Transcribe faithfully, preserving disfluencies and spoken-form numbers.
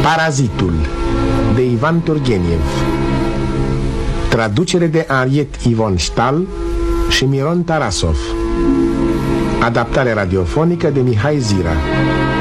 Parazitul de Ivan Turgeniev. Traducere de Ariet Ivon Stal și Miron Tarasov. Adaptare radiofonică de Mihai Zira.